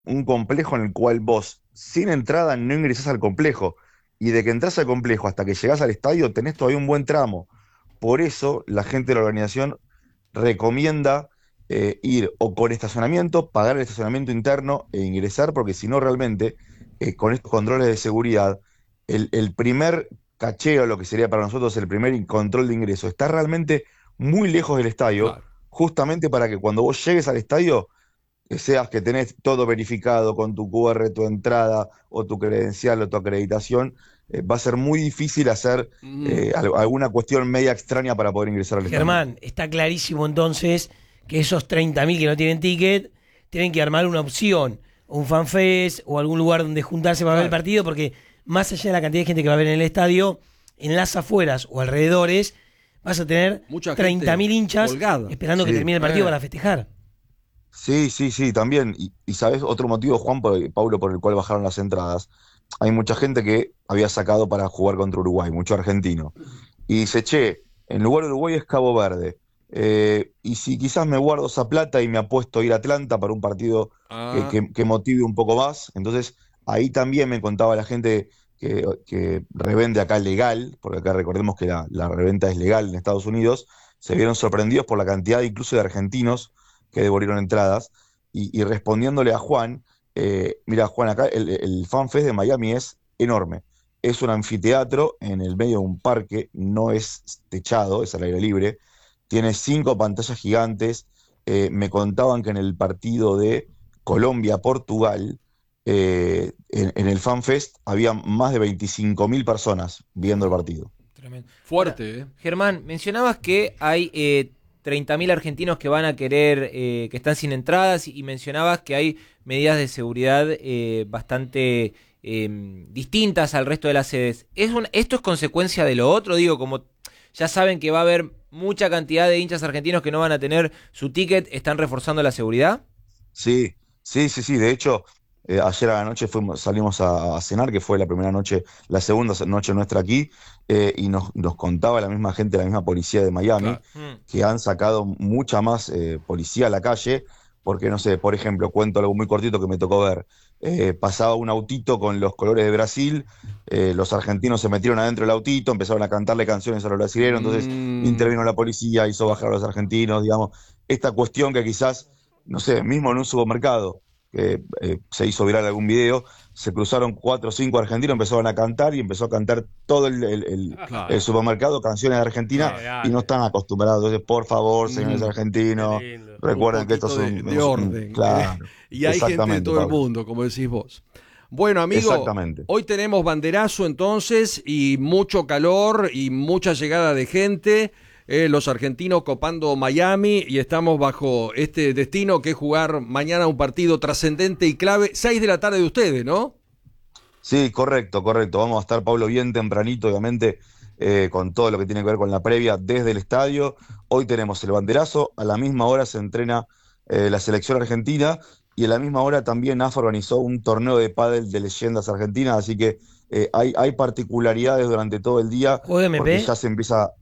un complejo en el cual vos, sin entrada, no ingresás al complejo. Y de que entras al complejo hasta que llegás al estadio, tenés todavía un buen tramo. Por eso, la gente de la organización recomienda ir o con estacionamiento, pagar el estacionamiento interno e ingresar, porque si no, realmente, con estos controles de seguridad, el primer cacheo, lo que sería para nosotros el primer control de ingreso, está realmente muy lejos del estadio, Claro. justamente para que cuando vos llegues al estadio, que seas que tenés todo verificado con tu QR, tu entrada o tu credencial o tu acreditación, va a ser muy difícil hacer Mm, alguna cuestión media extraña para poder ingresar al estadio. Germán, está clarísimo entonces que esos 30.000 que no tienen ticket tienen que armar una opción, o un fanfest o algún lugar donde juntarse para ver el claro. partido, porque más allá de la cantidad de gente que va a ver en el estadio, en las afueras o alrededores vas a tener Mucha gente 30.000 hinchas colgada. esperando que Sí, termine el partido Eh, para festejar. sí, sí, sí, también. Y sabes, otro motivo, Juan, Paulo, por el cual bajaron las entradas. Hay mucha gente que había sacado para jugar contra Uruguay, mucho argentino. Y dice, che, en lugar de Uruguay es Cabo Verde. Y si quizás me guardo esa plata y me apuesto a ir a Atlanta para un partido ah, que motive un poco más. Entonces, ahí también me contaba la gente que revende acá legal, porque acá recordemos que la reventa es legal en Estados Unidos, se vieron sorprendidos por la cantidad incluso de argentinos que devolvieron entradas. Y respondiéndole a Juan, mira, Juan, acá el Fan Fest de Miami es enorme. Es un anfiteatro en el medio de un parque, no es techado, es al aire libre. Tiene 5 pantallas gigantes. Me contaban que en el partido de Colombia-Portugal, en el FanFest, había más de 25.000 personas viendo el partido. Tremendo. Ahora, fuerte, ¿eh? Germán, mencionabas que hay 30.000 argentinos que van a querer, que están sin entradas, y mencionabas que hay medidas de seguridad bastante distintas al resto de las sedes. ¿Esto es consecuencia de lo otro? Digo, como ya saben que va a haber mucha cantidad de hinchas argentinos que no van a tener su ticket, ¿están reforzando la seguridad? Sí, sí, sí, sí. De hecho, ayer a la noche salimos a cenar, que fue la primera noche, la segunda noche nuestra aquí, y nos contaba la misma gente, la misma policía de Miami, Claro. Mm. que han sacado mucha más policía a la calle, porque no sé, por ejemplo, cuento algo muy cortito que me tocó ver. Pasaba un autito con los colores de Brasil, los argentinos se metieron adentro del autito, empezaron a cantarle canciones a los brasileños, entonces Mm, intervino la policía, hizo bajar a los argentinos, digamos, esta cuestión que quizás no sé, mismo en un supermercado, que se hizo viral algún video, se cruzaron 4 o 5 argentinos, empezaron a cantar y empezó a cantar todo el claro. supermercado canciones de Argentina Qué y no grande, están acostumbrados. Entonces, por favor, señores Mm, qué argentinos, lindo. un recuerden que esto poquito es de orden. claro, Y hay gente de exactamente, todo el Pablo, mundo, como decís vos. Bueno, amigo, exactamente. hoy tenemos banderazo entonces y mucho calor y mucha llegada de gente. Los argentinos copando Miami y estamos bajo este destino que es jugar mañana un partido trascendente y clave. 6 de la tarde de ustedes, ¿no? Sí, correcto, correcto. Vamos a estar, Pablo, bien tempranito, obviamente, con todo lo que tiene que ver con la previa desde el estadio. Hoy tenemos el banderazo, a la misma hora se entrena la selección argentina y a la misma hora también AFA organizó un torneo de pádel de leyendas argentinas, así que hay particularidades durante todo el día ¿Juego de porque MP? ya se empieza,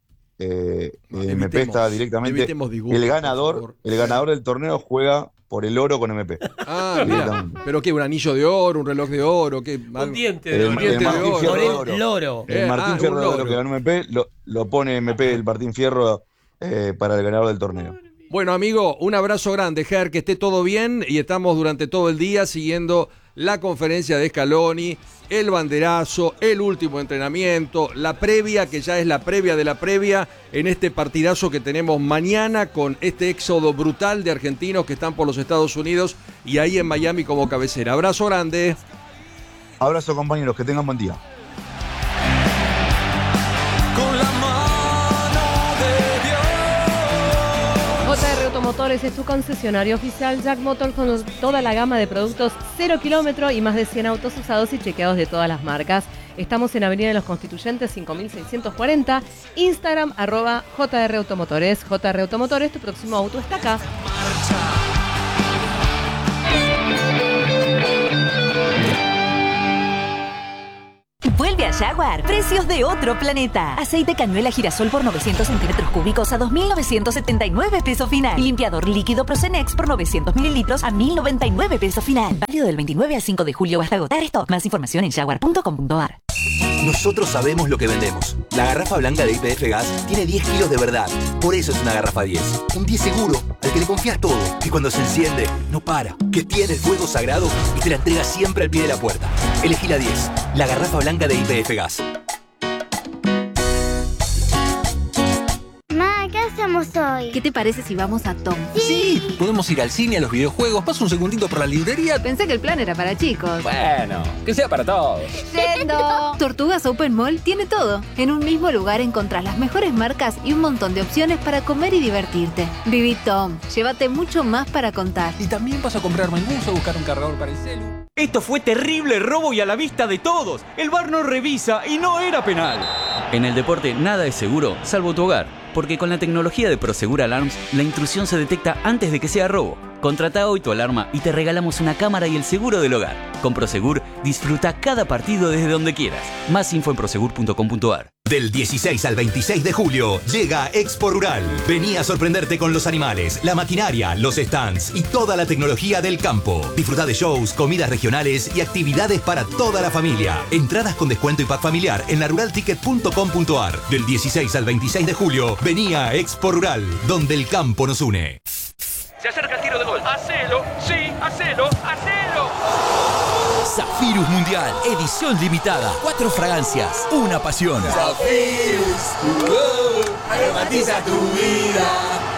No, MP está directamente, evitemos disgustos, por favor. el ganador del torneo juega por el oro con MP, Ah, mira, directamente. pero qué, un anillo de oro, un reloj de oro, qué, Un diente de El, un oro. el diente de Martín oro. Fierro Por de el oro. loro. El Martín Un Fierro de Oro que loro. ganó MP, lo pone MP el Martín Fierro para el ganador del torneo. Bueno, amigo, un abrazo grande, Ger, que esté todo bien y estamos durante todo el día siguiendo la conferencia de Scaloni, el banderazo, el último entrenamiento, la previa, que ya es la previa de la previa, en este partidazo que tenemos mañana con este éxodo brutal de argentinos que están por los Estados Unidos y ahí en Miami como cabecera. Abrazo grande. Abrazo, compañeros, que tengan buen día. Con la mano de Dios. JR Automotores es tu concesionario oficial Jack Motor con toda la gama de productos 0 kilómetro y más de 100 autos usados y chequeados de todas las marcas. Estamos en Avenida de los Constituyentes 5640, Instagram @JR Automotores. JR Automotores, tu próximo auto está acá. Vuelve a Jaguar. Precios de otro planeta. Aceite cañuela girasol por 900 centímetros cúbicos a 2.979 pesos final. Y limpiador líquido Procenex por 900 mililitros a 1.099 pesos final. Válido del 29 al 5 de julio hasta agotar stock. Más información en jaguar.com.ar. Nosotros sabemos lo que vendemos. La garrafa blanca de YPF Gas tiene 10 kilos de verdad. Por eso es una garrafa 10. Un 10 seguro, al que le confías todo. Que cuando se enciende, no para. Que tiene el fuego sagrado y te la entrega siempre al pie de la puerta. Elegí la 10. La garrafa blanca de YPF Gas. ¿Qué hacemos hoy? ¿Qué te parece si vamos a Tom? Sí. Podemos ir al cine, a los videojuegos. Paso un segundito por la librería. Pensé que el plan era para chicos. Bueno, que sea para todos. ¡Yendo! Tortugas Open Mall tiene todo. En un mismo lugar encontrás las mejores marcas y un montón de opciones para comer y divertirte. Viví Tom. Llévate mucho más para contar. Y también paso a comprarme el bus o buscar un cargador para el celu. Esto fue terrible robo y a la vista de todos. El VAR no revisa y no era penal. En el deporte nada es seguro, salvo tu hogar. Porque con la tecnología de Prosegur Alarms, la intrusión se detecta antes de que sea robo. Contrata hoy tu alarma y te regalamos una cámara y el seguro del hogar. Con Prosegur, disfruta cada partido desde donde quieras. Más info en prosegur.com.ar. Del 16 al 26 de julio llega Expo Rural. Vení a sorprenderte con los animales, la maquinaria, los stands y toda la tecnología del campo. Disfruta de shows, comidas regionales y actividades para toda la familia. Entradas con descuento y pack familiar en laruralticket.com.ar. Del 16 al 26 de julio, vení a Expo Rural, donde el campo nos une. Se acerca el tiro de gol. ¡Hacelo! ¡Sí! ¡Hacelo! ¡Hacelo! Zafirus Mundial, edición limitada. 4 fragancias, una pasión. Zafirus, aromatiza tu vida.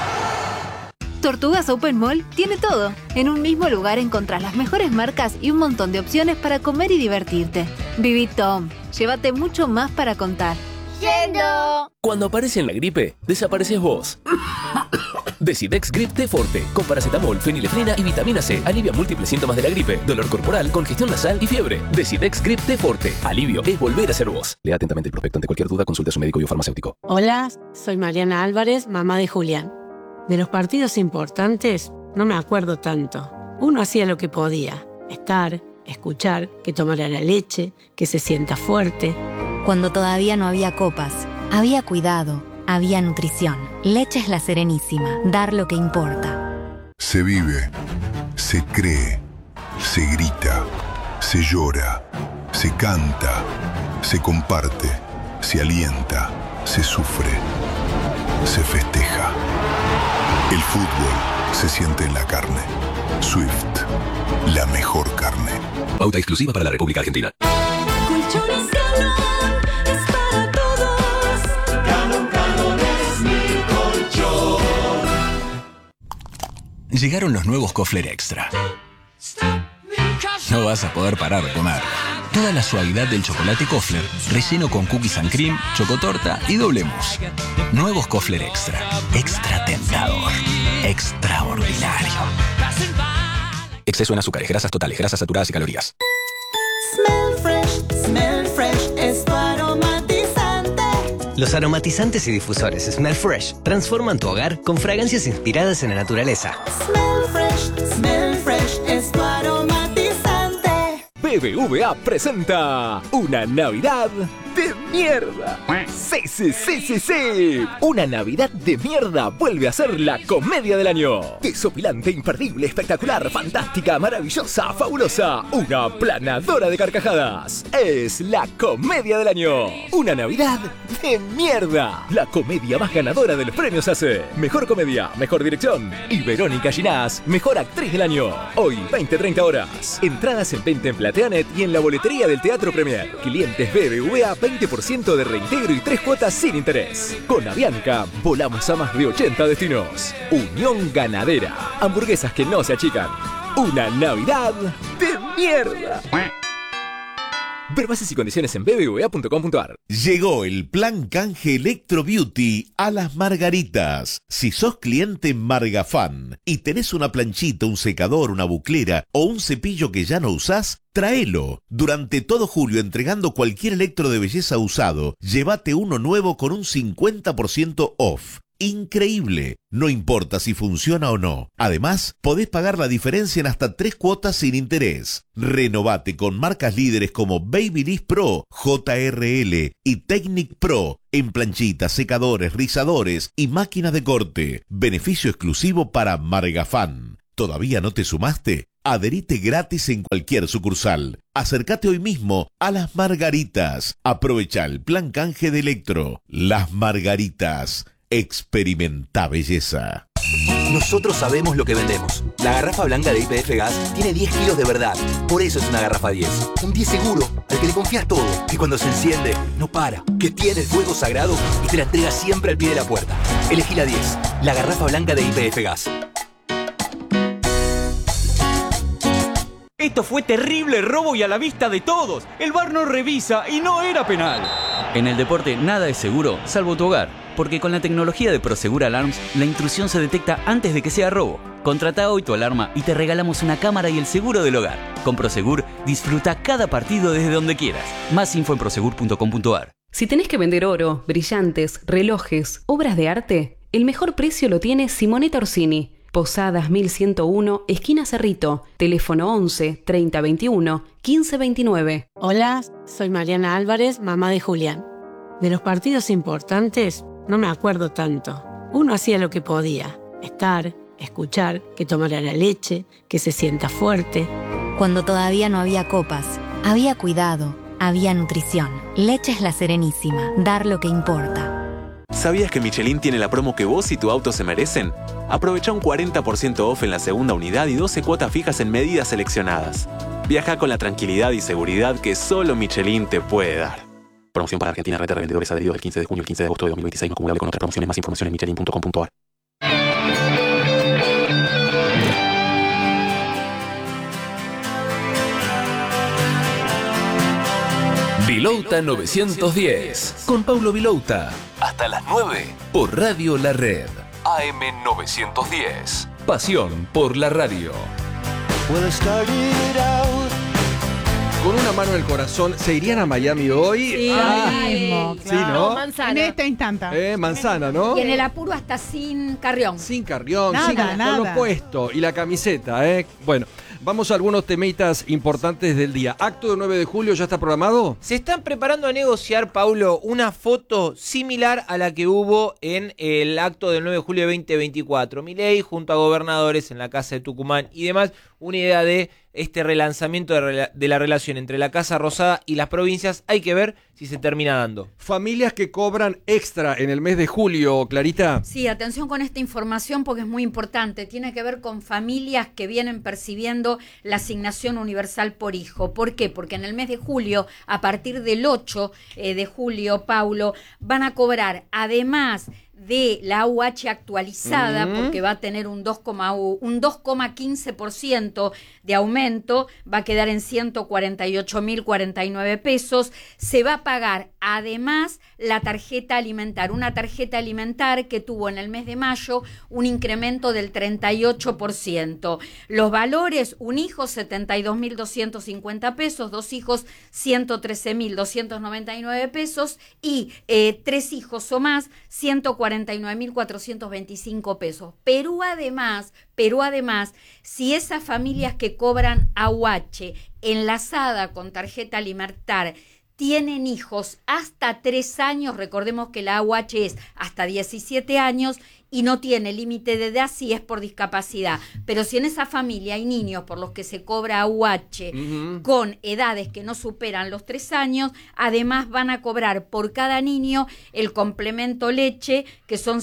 Tortugas Open Mall tiene todo. En un mismo lugar encontrás las mejores marcas y un montón de opciones para comer y divertirte. Viví Tom. Llévate mucho más para contar. ¡Yendo! Cuando aparece la gripe, desapareces vos. Decidex Grip T Forte, con paracetamol, fenilefrina y vitamina C. Alivia múltiples síntomas de la gripe, dolor corporal, congestión nasal y fiebre. Decidex Grip T Forte. Alivio es volver a ser vos. Lea atentamente el prospecto. Ante cualquier duda, consulte a su médico y o farmacéutico. Hola, soy Mariana Álvarez, mamá de Julián. De los partidos importantes, no me acuerdo tanto. Uno hacía lo que podía. Estar, escuchar, que tomara la leche, que se sienta fuerte. Cuando todavía no había copas, había cuidado, había nutrición. Leches La Serenísima. Dar lo que importa. Se vive, se cree, se grita, se llora, se canta, se comparte, se alienta, se sufre, se festeja. El fútbol se siente en la carne. Swift, la mejor carne. Pauta exclusiva para la República Argentina. Colchones Calón es para todos. Calón es mi colchón. Llegaron los nuevos Kofler Extra. No vas a poder parar de comer. Toda la suavidad del chocolate Kofler, relleno con cookies and cream, chocotorta y doble mousse. Nuevos Kofler Extra. Extra tentador. Extraordinario. Exceso en azúcares, grasas totales, grasas saturadas y calorías. Smell fresh es tu aromatizante. Los aromatizantes y difusores Smell Fresh transforman tu hogar con fragancias inspiradas en la naturaleza. Smell fresh es tu aromatizante. BBVA presenta una Navidad de mierda. Sí. Una Navidad de mierda vuelve a ser la comedia del año. Desopilante, imperdible, espectacular, fantástica, maravillosa, fabulosa. Una planadora de carcajadas. Es la comedia del año. Una Navidad de mierda. La comedia más ganadora de los premios ACE. Mejor comedia, mejor dirección. Y Verónica Ginás, mejor actriz del año. Hoy, 20-30 horas. Entradas en venta en Plateanet y en la boletería del Teatro Premier. Clientes BBVA, 20% de reintegro y 3 cuotas sin interés. Con Avianca, volamos a más de 80 destinos. Unión Ganadera. Hamburguesas que no se achican. Una Navidad de mierda. Ver bases y condiciones en bbva.com.ar. Llegó el plan canje Electro Beauty a Las Margaritas. Si sos cliente Margafan y tenés una planchita, un secador, una buclera o un cepillo que ya no usás, tráelo. Durante todo julio, entregando cualquier electro de belleza usado, llévate uno nuevo con un 50% off. increíble. No importa si funciona o no. Además, podés pagar la diferencia en hasta 3 cuotas sin interés. Renovate con marcas líderes como Babyliss Pro, JRL y Technic Pro en planchitas, secadores, rizadores y máquinas de corte. Beneficio exclusivo para Margafan. ¿Todavía no te sumaste? Adherite gratis en cualquier sucursal. Acércate hoy mismo a Las Margaritas. Aprovecha el plan canje de Electro. Las Margaritas. Experimenta belleza. Nosotros sabemos lo que vendemos. La garrafa blanca de YPF Gas tiene 10 kilos de verdad. Por eso es una garrafa 10. Un 10 seguro, al que le confías todo. Que cuando se enciende, no para. Que tiene el fuego sagrado y te la entrega siempre al pie de la puerta. Elegí la 10. La garrafa blanca de YPF Gas. Esto fue terrible robo y a la vista de todos. El VAR no revisa y no era penal. En el deporte nada es seguro, salvo tu hogar. Porque con la tecnología de Prosegur Alarms, la intrusión se detecta antes de que sea robo. Contrata hoy tu alarma y te regalamos una cámara y el seguro del hogar. Con Prosegur, disfruta cada partido desde donde quieras. Más info en prosegur.com.ar. Si tenés que vender oro, brillantes, relojes, obras de arte, el mejor precio lo tiene Simonetta Orsini. Posadas 1101, esquina Cerrito. Teléfono 11 30 21 15 29. Hola, soy Mariana Álvarez, mamá de Julián. De los partidos importantes, no me acuerdo tanto. Uno hacía lo que podía. Estar, escuchar, que tomara la leche, que se sienta fuerte. Cuando todavía no había copas, había cuidado, había nutrición. Leches La Serenísima. Dar lo que importa. ¿Sabías que Michelin tiene la promo que vos y tu auto se merecen? Aprovecha un 40% off en la segunda unidad y 12 cuotas fijas en medidas seleccionadas. Viaja con la tranquilidad y seguridad que solo Michelin te puede dar. Promoción para Argentina, red de revendedores adheridos del 15 de junio al 15 de agosto de 2026, no acumulable con otras promociones. Más información en michelin.com.ar. Vilouta 910 con Paulo Vilouta. Hasta las 9 por Radio La Red. AM 910. Pasión por la radio. Con una mano en el corazón, ¿se irían a Miami hoy? Sí, claro. Sí, ¿no? Manzana. En este instante. Manzana, ¿no? Y en el apuro hasta sin carrión. Sin carrión, nada, sin nada. con lo puesto y la camiseta, ¿eh? Bueno, vamos a algunos temitas importantes del día. Acto del 9 de julio, ¿ya está programado? Se están preparando a negociar, Paulo, una foto similar a la que hubo en el acto del 9 de julio de 2024. Milei junto a gobernadores en la Casa de Tucumán y demás, una idea de este relanzamiento de la relación entre la Casa Rosada y las provincias. Hay que ver si se termina dando. Familias que cobran extra en el mes de julio, Clarita. Sí, atención con esta información porque es muy importante. Tiene que ver con familias que vienen percibiendo la asignación universal por hijo. ¿Por qué? Porque en el mes de julio, a partir del 8 de julio, Paulo, van a cobrar, además de la AUH actualizada, porque va a tener un 2,15% de aumento, va a quedar en 148.049 pesos. Se va a pagar además la tarjeta alimentar, una tarjeta alimentar que tuvo en el mes de mayo un incremento del 38%. Los valores: un hijo 72.250 pesos, dos hijos 113.299 pesos y 3 hijos o más 149.425 pesos. Pero además, si esas familias que cobran AUH enlazada con tarjeta alimentar tienen hijos hasta 3 años, recordemos que la AUH es hasta 17 años y no tiene límite de edad si es por discapacidad. Pero si en esa familia hay niños por los que se cobra AUH con edades que no superan los 3 años, además van a cobrar por cada niño el complemento leche, que son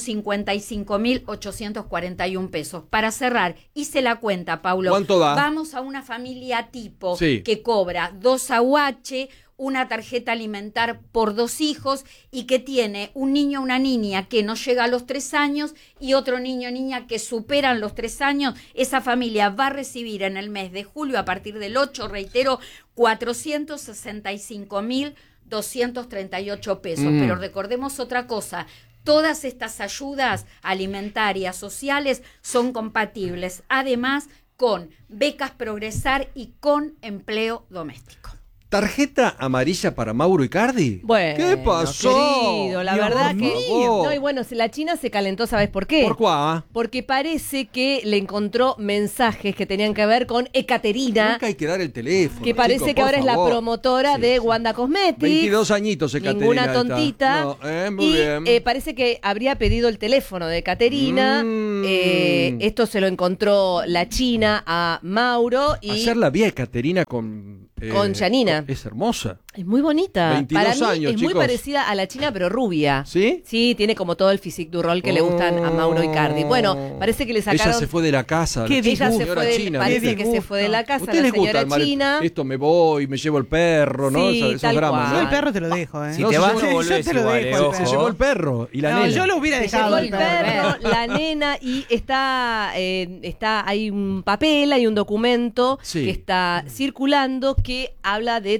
55.841 pesos. Para cerrar, hice la cuenta, Paulo. ¿Cuánto da? Vamos a una familia tipo que cobra 2 AUH, una tarjeta alimentar por 2 hijos y que tiene un niño o una niña que no llega a los 3 años y otro niño o niña que superan los 3 años, esa familia va a recibir en el mes de julio, a partir del 8, reitero, 465.238 pesos. Pero recordemos otra cosa: todas estas ayudas alimentarias, sociales, son compatibles, además, con becas Progresar y con empleo doméstico. ¿Tarjeta amarilla para Mauro Icardi? Bueno, ¿Qué pasó? querido, la Dios verdad que... mío. No, y bueno, la China se calentó, ¿sabes por qué? ¿Por cuá? Porque parece que le encontró mensajes que tenían que ver con Ekaterina, Nunca hay que dar el teléfono. que parece chicos, que ahora por es la favor. promotora de Wanda Cosmetics. 22 añitos Ekaterina. Ninguna esta. tontita. No, muy Y bien. parece que habría pedido el teléfono de Ekaterina. Esto se lo encontró la China a Mauro y Ayer la vi a Ekaterina con Janina. Es hermosa. Es muy bonita. 22 Para mí años, es muy chicos. parecida a la China, pero rubia. ¿Sí? Sí, tiene como todo el physique du rol que le gustan a Mauro Icardi. Bueno, parece que le sacaron... Ella se fue de la casa. Ella se señora fue de- China, parece ¿viste? que se fue de la casa ¿Ustedes la les gusta señora el mare- China. Esto me voy, me llevo el perro, ¿no? Sí, Esos tal dramas, cual. ¿no? Yo el perro te lo dejo, ¿eh? Si No, te se vas, llevó- no yo volvés te lo igual, dejo, ojo. Se llevó el perro y la No, nena. yo lo hubiera Se dejado llevó al el perro. perro, la nena, y está hay un papel, hay un documento Sí. que está circulando que habla de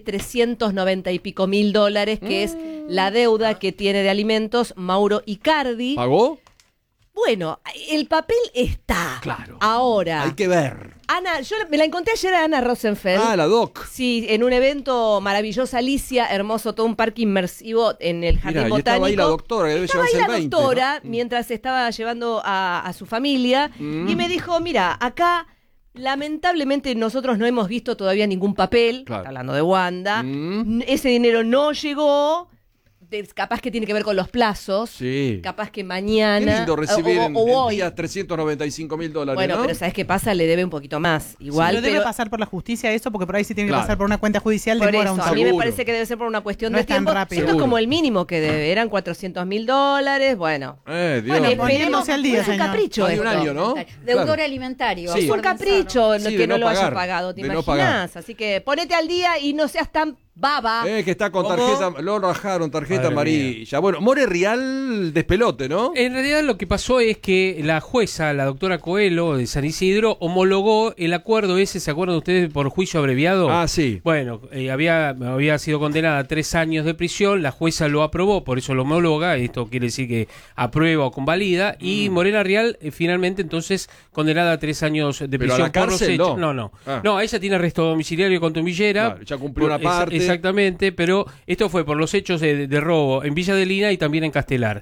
390 y pico mil dólares, que es la deuda que tiene de alimentos Mauro Icardi. ¿Pagó? Bueno, el papel está. Claro. Ahora, Hay que ver. Ana, yo me la encontré ayer a Ana Rosenfeld. Ah, la doc. Sí, en un evento maravilloso, Alicia, hermoso, todo un parque inmersivo en el Jardín Mirá, y Botánico. estaba ahí la doctora, que debe Estaba ahí llevarse la el 20, doctora ¿no? mientras estaba llevando a su familia y me dijo, mira, acá lamentablemente nosotros no hemos visto todavía ningún papel, Claro. está hablando de Wanda, ese dinero no llegó, capaz que tiene que ver con los plazos, Sí. capaz que mañana... Qué lindo recibir en hoy. días 395 mil dólares, Bueno, ¿no? pero ¿sabes qué pasa? Le debe un poquito más. Igual, Pero debe pero pasar por la justicia eso, porque por ahí si tiene Claro. que pasar por una cuenta judicial por demora eso, un a mí me seguro. parece que debe ser por una cuestión No de es tan tiempo. rápido. Esto es como Seguro. el mínimo que debe. Eran 400 mil dólares. Bueno. Dios. Bueno, Esperemos. poniéndose al día, Es un señor. capricho Más de un esto. año, ¿no? Deudor Claro. alimentario. Sí. Es un capricho Sí, que de no, no lo haya pagar, pagado, ¿te de no imaginas? Así que ponete al día y no seas tan baba. Que está con ¿Cómo? tarjeta, lo rajaron, tarjeta Madre amarilla. Bueno, More Real despelote, ¿no? En realidad lo que pasó es que la jueza, la doctora Coelho de San Isidro, homologó el acuerdo ese, ¿se acuerdan ustedes por juicio abreviado? Ah, sí. Bueno, había sido condenada a 3 años de prisión, la jueza lo aprobó, por eso lo homologa, esto quiere decir que aprueba o convalida, y Morena Real finalmente entonces condenada a 3 años de Pero prisión a la por los cárcel, hechos. no. No. Ah. No, ella tiene arresto domiciliario con tumbillera. Claro, ya cumplió una parte. Exactamente, pero esto fue por los hechos de robo en Villa de Lina y también en Castelar.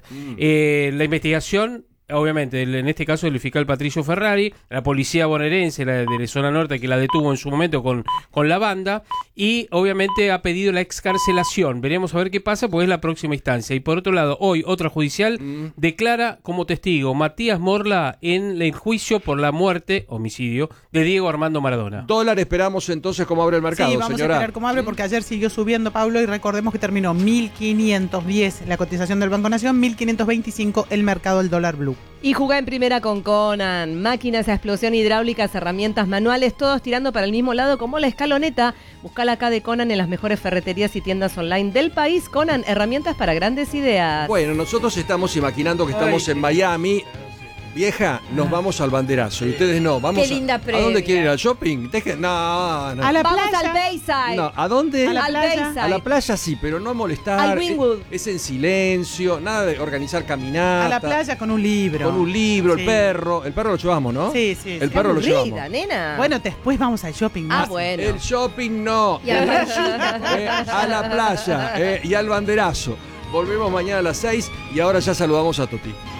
La investigación, obviamente, en este caso el fiscal Patricio Ferrari, la policía bonaerense, la de la zona norte, que la detuvo en su momento con la banda, y obviamente ha pedido la excarcelación. Veremos a ver qué pasa, porque es la próxima instancia. Y por otro lado, hoy otra judicial declara como testigo Matías Morla en el juicio por la muerte, homicidio, de Diego Armando Maradona. Dólar esperamos entonces cómo abre el mercado, Sí, vamos señora. a esperar cómo abre, porque ayer siguió subiendo, Pablo, y recordemos que terminó 1.510 la cotización del Banco Nación, 1.525 el mercado del dólar blue. Y jugá en primera con Conan. Máquinas a explosión hidráulicas, herramientas manuales, todos tirando para el mismo lado como la escaloneta. Buscala acá de Conan en las mejores ferreterías y tiendas online del país. Conan, herramientas para grandes ideas. Bueno, nosotros estamos imaginando que estamos en Miami. Vieja, nos vamos al banderazo y ustedes no. Vamos Qué linda ¿A previa. dónde quieren ir? ¿Al shopping? No. A la Vamos playa. al Bayside. No, ¿a dónde? A la Al playa. Bayside. A la playa sí, pero no a molestar. Al Wynwood. Es en silencio, nada de organizar caminata. A la playa con un libro. Con un libro, Sí. el perro lo llevamos, ¿no? Sí, sí. El sí. perro lo Aburrida, llevamos. nena. Bueno, después vamos al shopping. Ah, más. bueno. El shopping no. Y a la A la playa y al banderazo. Volvemos mañana a las 6 y ahora ya saludamos a Toti.